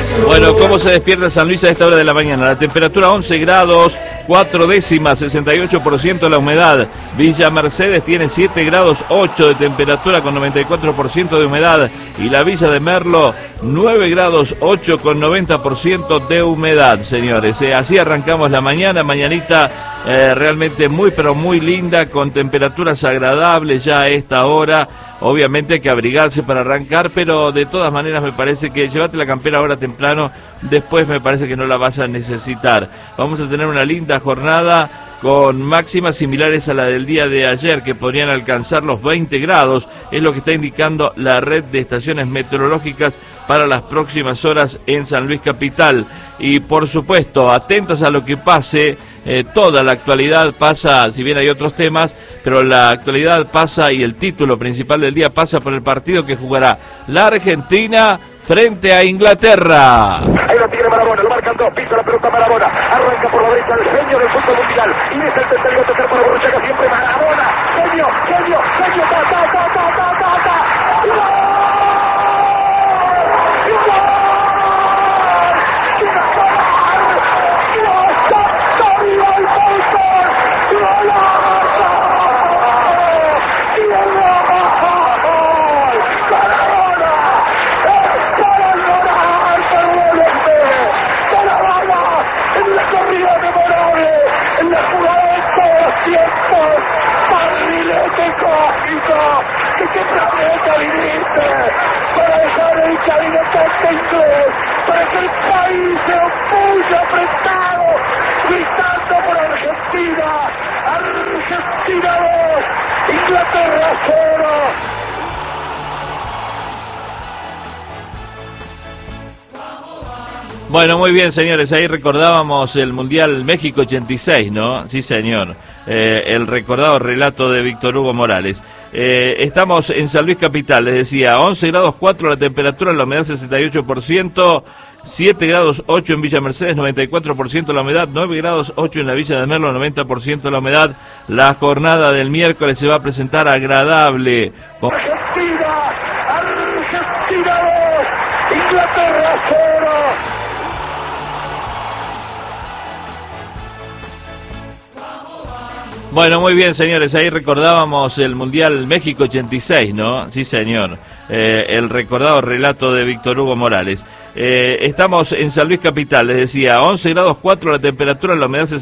Bueno, ¿cómo se despierta San Luis a esta hora de la mañana? La temperatura 11 grados, 4 décimas, 68% la humedad. Villa Mercedes tiene 7 grados, 8 de temperatura con 94% de humedad. Y la Villa de Merlo, 9 grados, 8 con 90% de humedad, señores. Así arrancamos la mañana, mañanita realmente muy, pero muy linda, con temperaturas agradables ya a esta hora. Obviamente hay que abrigarse para arrancar, pero de todas maneras me parece que llévate la campera ahora temprano, después me parece que no la vas a necesitar. Vamos a tener una linda jornada con máximas similares a la del día de ayer, que podrían alcanzar los 20 grados, es lo que está indicando la red de estaciones meteorológicas para las próximas horas en San Luis Capital. Y por supuesto, atentos a lo que pase, toda la actualidad pasa, si bien hay otros temas, pero la actualidad pasa y el título principal del día pasa por el partido que jugará la Argentina frente a Inglaterra. Ahí lo tiene Maradona, lo marcan dos, pisa la pelota Maradona, arranca por la derecha el genio del fútbol mundial, y es el tercero tocar para Borruchaga, siempre Maradona, genio, ta, ta, ta, ta, ta, ta, ta. ¡Gol! Para dejar el cabinete inglés, para que el país se opulle apretado, gritando por Argentina, Argentina 2, Inglaterra 0. Bueno, muy bien, señores, ahí recordábamos el Mundial México 86, ¿no? Sí, señor. El recordado relato de Víctor Hugo Morales. Estamos en San Luis Capital, les decía, 11 grados 4 la temperatura, la humedad 68%, 7 grados 8 en Villa Mercedes, 94% la humedad, 9 grados 8 en la Villa de Merlo, 90% la humedad. La jornada del miércoles se va a presentar agradable. Argentina 2, Inglaterra 0. Bueno, muy bien, señores, ahí recordábamos el Mundial México 86, ¿no? Sí, señor. El recordado relato de Víctor Hugo Morales. Estamos en San Luis Capital, les decía, 11 grados 4 la temperatura, la humedad